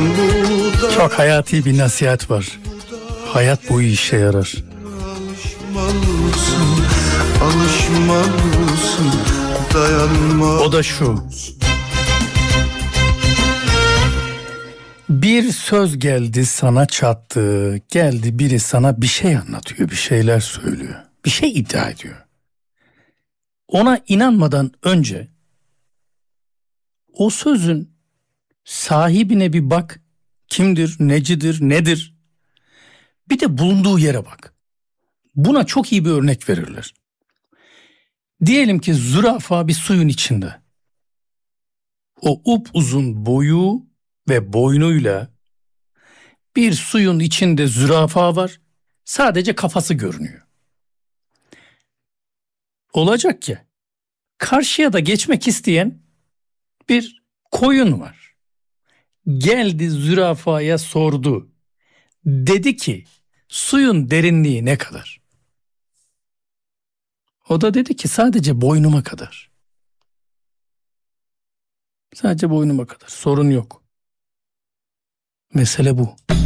Çok hayati bir nasihat var. Hayat boyu işe yarar. Alışmalısın, dayanmalısın. O da şu: bir söz geldi sana çattı, geldi biri sana bir şey anlatıyor, bir şeyler söylüyor, bir şey iddia ediyor. Ona inanmadan önce o sözün sahibine bir bak, kimdir, necidir, nedir? Bir de bulunduğu yere bak. Buna çok iyi bir örnek verirler. Diyelim ki zürafa bir suyun içinde. O upuzun boyu ve boynuyla bir suyun içinde zürafa var. Sadece kafası görünüyor. Olacak ki karşıya da geçmek isteyen bir koyun var. Geldi zürafaya sordu. Dedi ki suyun derinliği ne kadar? O da dedi ki sadece boynuma kadar. Sadece boynuma kadar. Sorun yok. Mesele bu.